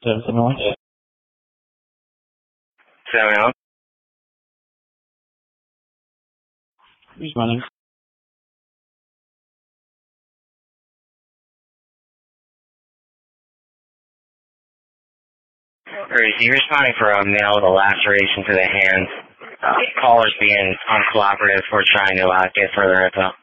771. 701. Responding. You're responding for a male with a laceration to the hand. Caller's being uncooperative. We're trying to get further info.